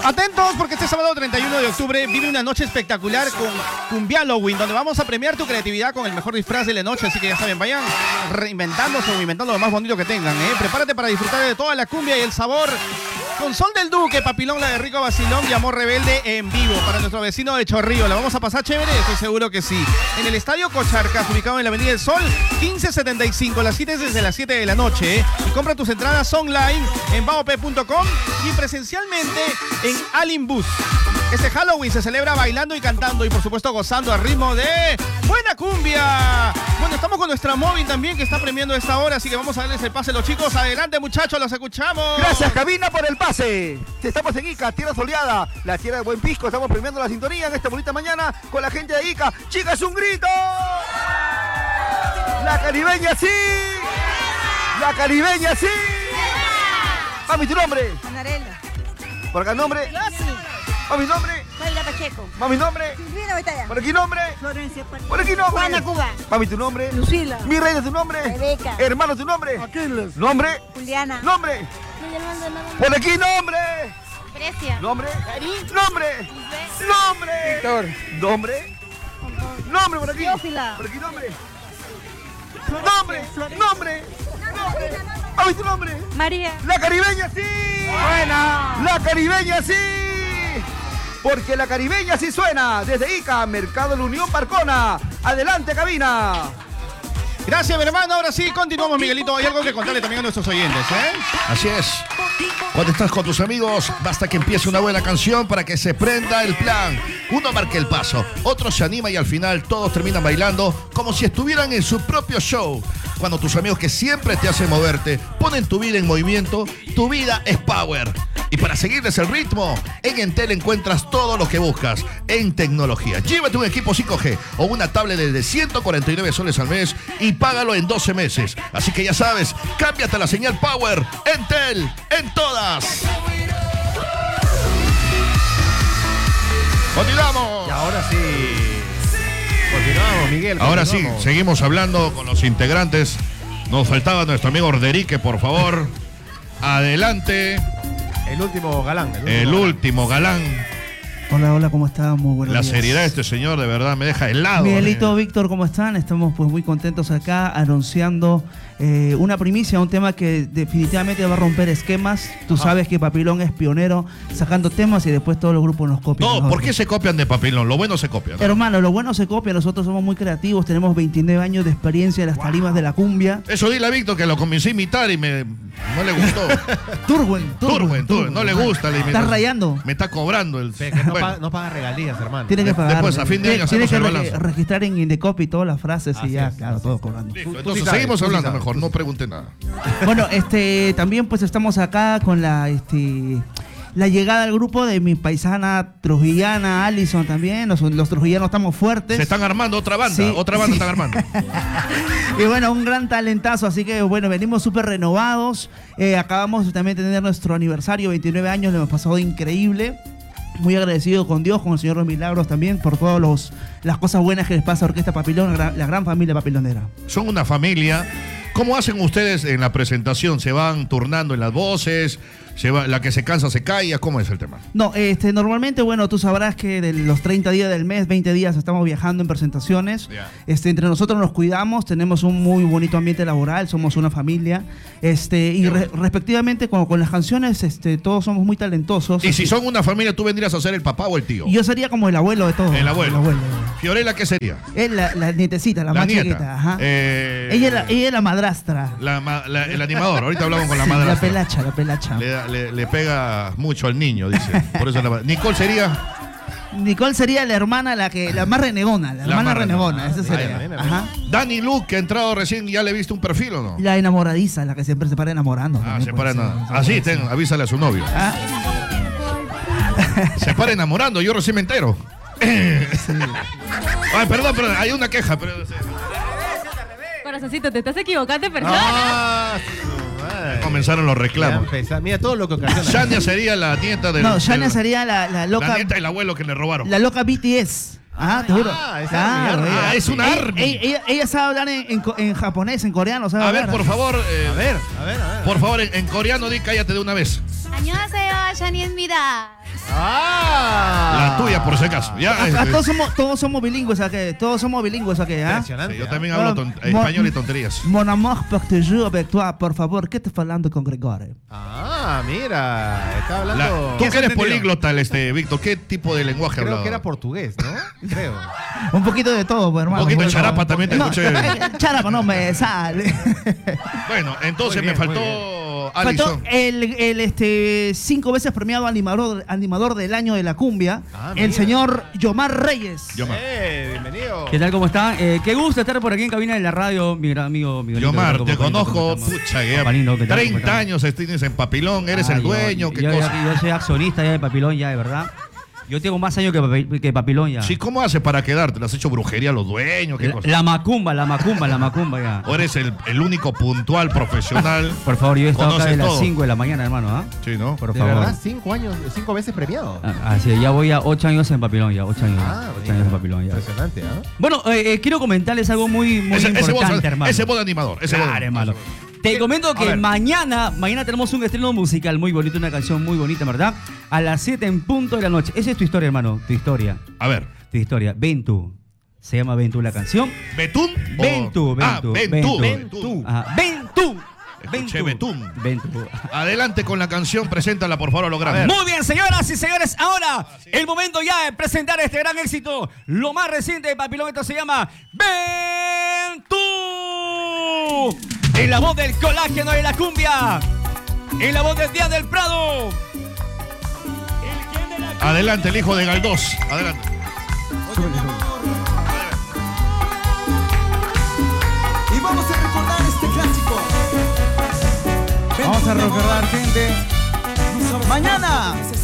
Atentos porque este sábado 31 de octubre vive una noche espectacular con Cumbialloween, donde vamos a premiar tu creatividad con el mejor disfraz de la noche. Así que ya saben, vayan reinventándose o inventando lo más bonito que tengan. Prepárate para disfrutar de toda la cumbia y el sabor con Sol del Duque, Papilón, la de Rico Vacilón y Amor Rebelde en vivo para nuestro vecino de Chorrillo. ¿La vamos a pasar chévere? Estoy seguro que sí. En el Estadio Cocharcas, ubicado en la Avenida del Sol, 1575. Las citas desde las 7 de la noche. Y compra tus entradas online en baop.com y presencialmente en Alimbus. Este Halloween se celebra bailando y cantando y por supuesto gozando al ritmo de buena cumbia. Bueno, estamos con nuestra móvil también que está premiando esta hora, así que vamos a darles el pase a los chicos. Adelante, muchachos, los escuchamos. Gracias, cabina, por el pase. Estamos en Ica, tierra soleada, la tierra de Buen Pisco. Estamos premiando la sintonía en esta bonita mañana con la gente de Ica. Chicas, un grito. La caribeña sí. La caribeña sí. Mami, ¿tu nombre? Anarela. ¿Por acá el nombre? Rosy. Mami, ¿nombre? Mayra Pacheco. Mami, ¿nombre? Silvina Betalla. ¿Por aquí nombre? Florencia Pacheco. ¿Por aquí nombre? Juana Cuba. Mami, ¿tu nombre? Lucila. Mi reina, ¿tu nombre? Rebeca. Hermano, ¿tu nombre? Aquiles. ¿Nombre? Juliana. ¿Nombre? Por aquí nombre. Grecia. ¿Nombre? Karim. ¡Nombre! ¡Nombre! Víctor. ¿Nombre? ¡Nombre por aquí! Teófila. ¿Por aquí nombre? ¡Nombre! ¡Nombre! ¡Mami, tu nombre! María. ¡La caribeña sí! ¡Buena! ¡La caribeña sí! Porque la caribeña sí suena. Desde Ica, Mercado La Unión Parcona. Adelante, cabina. Gracias, mi hermano. Ahora sí, continuamos, Miguelito. Hay algo que contarle también a nuestros oyentes, Así es. Cuando estás con tus amigos, basta que empiece una buena canción para que se prenda el plan. Uno marca el paso, otro se anima y al final todos terminan bailando como si estuvieran en su propio show. Cuando tus amigos que siempre te hacen moverte ponen tu vida en movimiento, tu vida es power. Y para seguirles el ritmo, en Entel encuentras todo lo que buscas en tecnología. Llévate un equipo 5G o una tablet de 149 soles al mes y págalo en 12 meses. Así que ya sabes, cámbiate a la señal Power. Entel, en todas. Continuamos. Y ahora sí. Continuamos, Miguel. Ahora sí, continuamos. seguimos hablando con los integrantes. Nos faltaba nuestro amigo Orderique, por favor. Adelante. El último galán. El último galán. Hola, hola, ¿cómo están? Muy buenos La días. seriedad de este señor de verdad me deja helado. Miguelito, Víctor, ¿cómo están? Estamos pues muy contentos acá anunciando una primicia, un tema que definitivamente va a romper esquemas. Tú sabes que Papilón es pionero sacando temas y después todos los grupos nos copian. No, nosotros. ¿por qué se copian de Papilón? Lo bueno se copia, ¿no? Hermano, lo bueno se copia, nosotros somos muy creativos, tenemos 29 años de experiencia en las tarimas de la cumbia. Eso dile a Víctor que lo comencé a imitar y no le gustó. Turwen, no le gusta la imitación. Estás rayando. Me está cobrando el... Que no, Bueno, no paga regalías, hermano. Tiene que pagar. Después, a fin de año Tiene hacemos que el balance. registrar en Indecopy todas las frases Así y ya, es, claro, así todo es. cobrando. listo. Tú Entonces sí sabes, seguimos tú sí hablando sabes, mejor, tú no sí pregunte nada. Bueno, también pues estamos acá con la llegada al grupo de mi paisana trujillana, Alison también. Los trujillanos estamos fuertes. Se están armando otra banda, Sí, otra banda sí. están armando. Y bueno, un gran talentazo, así que bueno, venimos súper renovados. Acabamos también de tener nuestro aniversario, 29 años, lo hemos pasado increíble. Muy agradecido con Dios, con el Señor de los Milagros también, por todas las cosas buenas que les pasa a Orquesta Papilón, la gran familia papilonera. Son una familia. ¿Cómo hacen ustedes en la presentación? ¿Se van turnando en las voces? ¿La que se cansa se calla? ¿Cómo es el tema? No, normalmente, bueno, tú sabrás que de los 30 días del mes, 20 días estamos viajando en presentaciones. Yeah. Entre nosotros nos cuidamos, tenemos un muy bonito ambiente laboral, somos una familia. Y respectivamente con las canciones, todos somos muy talentosos. Y si son una familia, ¿tú vendrías a ser el papá o el tío? Y yo sería como el abuelo de todos. El abuelo. Fiorella, ¿qué sería? Es la nietecita, la más nieta. chiquita. Ajá. Ella es la madrastra. el animador. Ahorita hablamos con la Sí, madrastra. la pelacha. Le pega mucho al niño, dice. Por eso Nicole sería... Nicole sería la hermana, la más renegona, la hermana más renegona, esa sería. bien. Ajá. Dani Luke, que ha entrado recién, ¿ya le viste un perfil o no? La enamoradiza, la que siempre se para enamorando. Ah, también se puede para ser, enamorando. Así, avísale a su novio. Ah, Se para enamorando, yo recién me entero. Ay, perdón, hay una queja. Corazoncito, te estás equivocando de persona. Ah, su madre. Comenzaron los reclamos. Ya empezó. Mira todo lo que ocasiona. Shania sería la nieta del... no, Shania sería la loca. La nieta del abuelo que le robaron. La loca BTS. Ajá, te juro. esa Army. ella- Es una Army. Ella sabe hablar en japonés, en coreano, sabe A ver, hablar. por favor. A ver. Por favor, en coreano di cállate de una vez. 안녕하세요, 샤니입니다. La tuya, por si acaso. Ya, Todos somos bilingües aquí. Todos somos bilingües aquí, ¿ah? Impresionante. sí, yo también hablo español y tonterías. Mon amour partage avec toi, por favor. ¿Qué te está hablando con Gregorio? Ah, mira. Está hablando. Tú que eres políglota, Víctor, ¿qué tipo de lenguaje Creo hablaba? que era portugués, ¿no? Creo. Un poquito de todo, pues, hermano. Un poquito de Bueno, charapa también te escuché. Charapa no me sale. Bueno, entonces Muy bien, me muy faltó Faltó Alison. el 5 veces premiado animador del año de la cumbia, Ah, el mira. señor Yomar Reyes. Yomar. Bienvenido. ¿Qué tal? ¿Cómo está? Qué gusto estar por aquí en cabina de la radio, mi gran amigo Miguelito. Yomar, ¿Cómo te estamos? conozco, ¿Cómo estamos? pucha, ya Papalino, ¿qué tal? ¿Cómo 30 estamos? años tienes en Papilón, eres el dueño, qué yo, cosa. Yo soy accionista ya de Papilón, ya, de verdad. Yo tengo más años que Papilón ya. Sí, ¿cómo haces para quedarte? ¿Le has hecho brujería a los dueños? ¿Qué cosa? La macumba ya. ¿O eres el único puntual profesional? Por favor, yo he estado acá de Conoces las todo. 5 de la mañana, hermano, ¿ah? Sí, ¿no? Por De favor. verdad, 5 años, 5 veces premiado. Así es, ya voy a 8 años en Papilón ya, 8 años. Ah, 8 años en Papilón ya. Impresionante, ¿ah? Bueno, quiero comentarles algo muy importante, hermano. Ese voz animador. Ese Claro, voz- hermano. Te comento que mañana tenemos un estreno musical muy bonito, una canción muy bonita, ¿verdad? A las 7 en punto de la noche. Esa es tu historia, hermano, tu historia. A ver, Tu historia. Ven tú. Se llama Ven tú la canción. ¿Betún? o- Ven tú, ven Ah, tú. Ven tú. Ven tú. Ajá. Ven tú. Ven Escuché tú. Betún. Ven tú. Adelante con la canción, preséntala por favor a lo grande. Muy bien, señoras y señores, ahora el momento ya de presentar este gran éxito, lo más reciente de Papilón. Esto se llama Ven tú. En la voz del colágeno de la cumbia, en la voz del Día del Prado. Adelante, el hijo de Galdós. Adelante. Y vamos a recordar este clásico. Vamos a recordar, gente. Mañana,